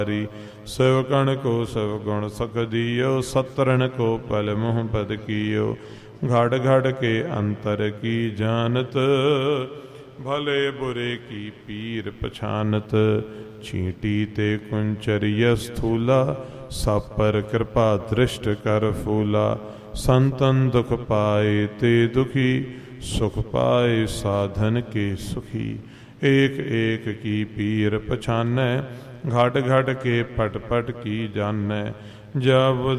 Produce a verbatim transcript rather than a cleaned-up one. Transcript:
सेवकण को सब गुण सक दियो, सतरण को पल मुँह पद कियो। घड़ घड़ के अंतर की जानत, भले बुरे की पीर पछानत। छींटी ते कुंचरिय स्थूला, सब पर कृपा दृष्ट कर फूला। संतन दुख पाए ते दुखी, सुख पाए साधन के सुखी। एक एक की पीर पछानै, घट घट के पट पट की जानै। जब